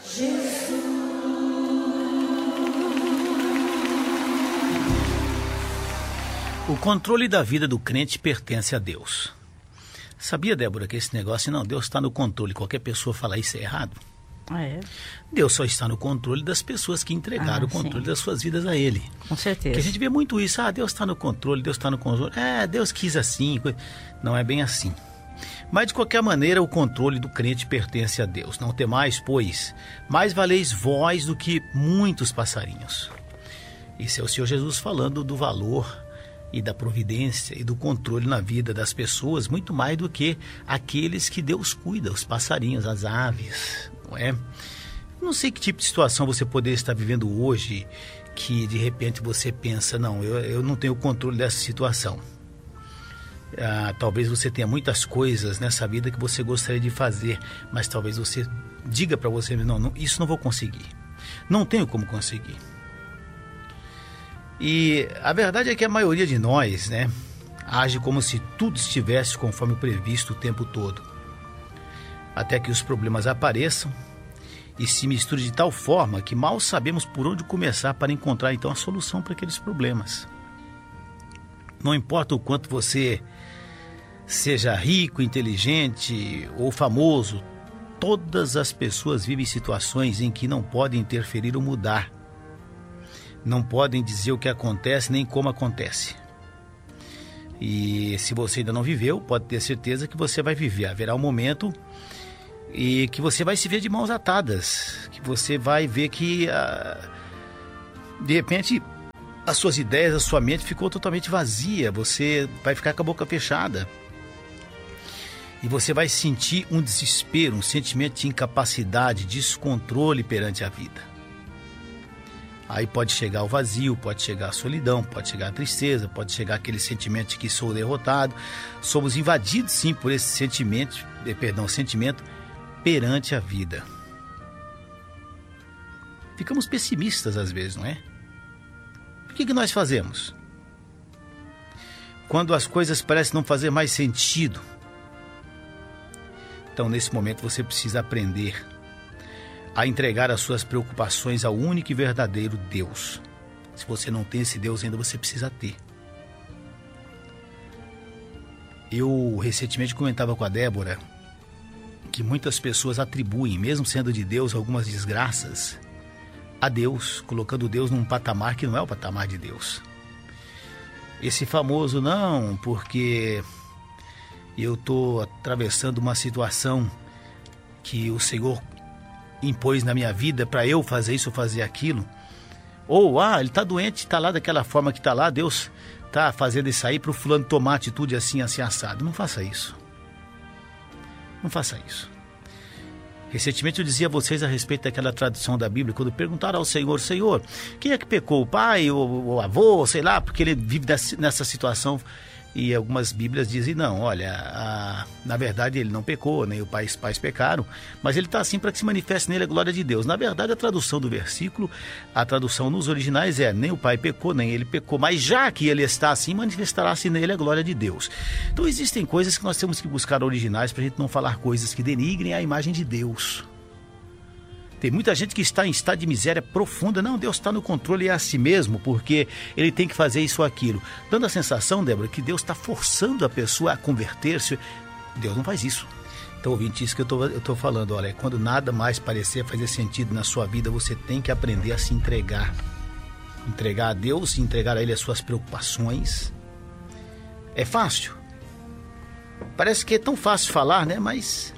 O controle da vida do crente pertence a Deus. Sabia, Débora, que esse negócio, não, Deus está no controle, qualquer pessoa falar isso é errado? Ah, é? Deus só está no controle das pessoas que entregaram o controle das suas vidas a Ele. Com certeza. Que a gente vê muito isso, Deus está no controle, Deus está no controle. Deus quis assim, não é bem assim. Mas de qualquer maneira o controle do crente pertence a Deus. Não temais, pois, mais valeis vós do que muitos passarinhos. Isso é o Senhor Jesus falando do valor e da providência e do controle na vida das pessoas, muito mais do que aqueles que Deus cuida, os passarinhos, as aves, não é? Não sei que tipo de situação você poderia estar vivendo hoje, que de repente você pensa, não, eu não tenho controle dessa situação. Talvez você tenha muitas coisas nessa vida que você gostaria de fazer, mas talvez você diga para você, não, isso não vou conseguir, não tenho como conseguir. E a verdade é que a maioria de nós, né, age como se tudo estivesse conforme previsto o tempo todo. Até que os problemas apareçam e se misturem de tal forma que mal sabemos por onde começar para encontrar então a solução para aqueles problemas. Não importa o quanto você seja rico, inteligente ou famoso, todas as pessoas vivem situações em que não podem interferir ou mudar. Não podem dizer o que acontece nem como acontece. E se você ainda não viveu, pode ter certeza que você vai viver. Haverá um momento e que você vai se ver de mãos atadas, que você vai ver que de repente as suas ideias, a sua mente ficou totalmente vazia, você vai ficar com a boca fechada. E você vai sentir um desespero, um sentimento de incapacidade, descontrole perante a vida. Aí pode chegar o vazio, pode chegar a solidão, pode chegar a tristeza, pode chegar aquele sentimento de que sou derrotado. Somos invadidos sim por esse sentimento perante a vida. Ficamos pessimistas às vezes, não é? O que nós fazemos? Quando as coisas parecem não fazer mais sentido. Então nesse momento você precisa aprender a entregar as suas preocupações ao único e verdadeiro Deus. Se você não tem esse Deus ainda, você precisa ter. Eu recentemente comentava com a Débora que muitas pessoas atribuem, mesmo sendo de Deus, algumas desgraças a Deus, colocando Deus num patamar que não é o patamar de Deus. Esse famoso não, porque eu estou atravessando uma situação que o Senhor impôs na minha vida para eu fazer isso ou fazer aquilo. Ou, ele está doente, está lá daquela forma que está lá, Deus está fazendo isso aí para o fulano tomar atitude assim, assim, assado. Não faça isso. Não faça isso. Recentemente eu dizia a vocês a respeito daquela tradução da Bíblia, quando perguntaram ao Senhor, Senhor, quem é que pecou? O pai, o avô, sei lá, porque ele vive nessa situação. E algumas Bíblias dizem, não, olha, na verdade ele não pecou, nem os pais pecaram, mas ele está assim para que se manifeste nele a glória de Deus. Na verdade, a tradução do versículo, a tradução nos originais é, nem o pai pecou, nem ele pecou, mas já que ele está assim, manifestará-se nele a glória de Deus. Então existem coisas que nós temos que buscar originais para a gente não falar coisas que denigrem a imagem de Deus. Tem muita gente que está em estado de miséria profunda. Não, Deus está no controle, é a si mesmo, porque ele tem que fazer isso ou aquilo. Dando a sensação, Débora, que Deus está forçando a pessoa a converter-se. Deus não faz isso. Então, ouvinte, isso que eu estou falando, olha, quando nada mais parecer fazer sentido na sua vida, você tem que aprender a se entregar. Entregar a Deus, entregar a Ele as suas preocupações. É fácil? Parece que é tão fácil falar, né? Mas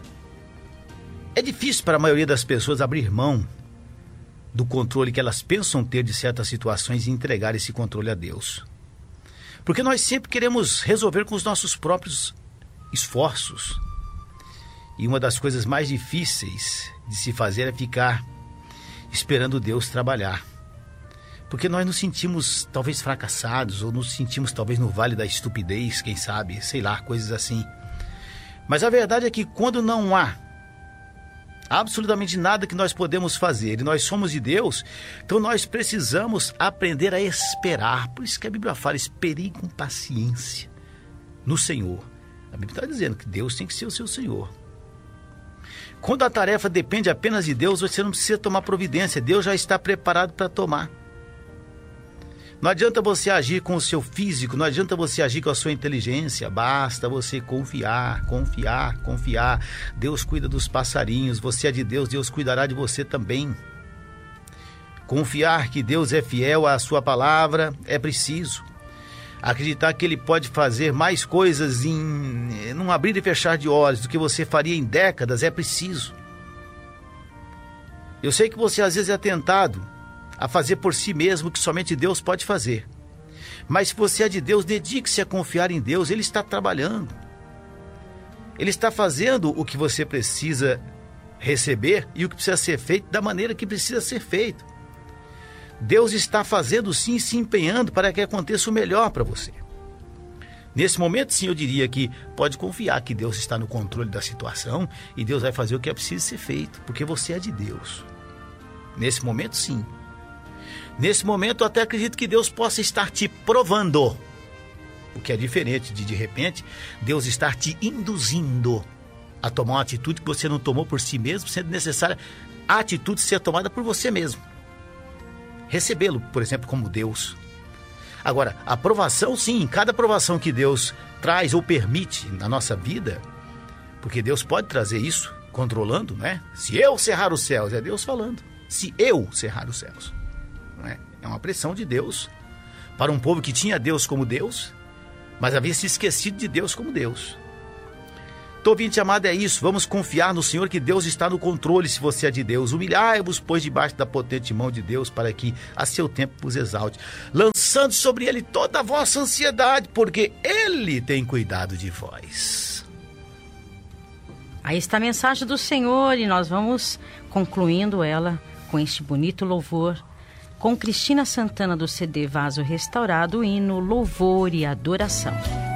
é difícil para a maioria das pessoas abrir mão do controle que elas pensam ter de certas situações e entregar esse controle a Deus. Porque nós sempre queremos resolver com os nossos próprios esforços. E uma das coisas mais difíceis de se fazer é ficar esperando Deus trabalhar. Porque nós nos sentimos talvez fracassados, ou nos sentimos talvez no vale da estupidez, quem sabe, sei lá, coisas assim. Mas a verdade é que quando não há absolutamente nada que nós podemos fazer e nós somos de Deus, então nós precisamos aprender a esperar. Por isso que a Bíblia fala, esperei com paciência no Senhor. A Bíblia está dizendo que Deus tem que ser o seu Senhor. Quando a tarefa depende apenas de Deus, você não precisa tomar providência. Deus já está preparado para tomar. Não adianta você agir com o seu físico, não adianta você agir com a sua inteligência. Basta você confiar, confiar, confiar. Deus cuida dos passarinhos, você é de Deus, Deus cuidará de você também. Confiar que Deus é fiel à sua palavra é preciso. Acreditar que Ele pode fazer mais coisas num abrir e fechar de olhos do que você faria em décadas é preciso. Eu sei que você às vezes é tentado a fazer por si mesmo o que somente Deus pode fazer. Mas se você é de Deus, dedique-se a confiar em Deus. Ele está trabalhando. Ele está fazendo o que você precisa receber e o que precisa ser feito da maneira que precisa ser feito. Deus está fazendo sim, se empenhando para que aconteça o melhor para você. Nesse momento, sim, eu diria que pode confiar que Deus está no controle da situação e Deus vai fazer o que é preciso ser feito, porque você é de Deus. Nesse momento, sim. Nesse momento, eu até acredito que Deus possa estar te provando, o que é diferente de repente, Deus estar te induzindo a tomar uma atitude que você não tomou por si mesmo, sendo necessária a atitude ser tomada por você mesmo. Recebê-lo, por exemplo, como Deus. Agora, a aprovação, sim, cada aprovação que Deus traz ou permite na nossa vida, porque Deus pode trazer isso, controlando, né? Se eu cerrar os céus, é Deus falando. Se eu cerrar os céus. É uma pressão de Deus para um povo que tinha Deus como Deus, mas havia se esquecido de Deus como Deus. Então, ouvinte amado, é isso. Vamos confiar no Senhor, que Deus está no controle se você é de Deus. Humilhai-vos, pois, debaixo da potente mão de Deus, para que a seu tempo vos exalte, lançando sobre Ele toda a vossa ansiedade, porque Ele tem cuidado de vós. Aí está a mensagem do Senhor e nós vamos concluindo ela com este bonito louvor, com Cristina Santana do CD Vaso Restaurado, o hino Louvor e Adoração.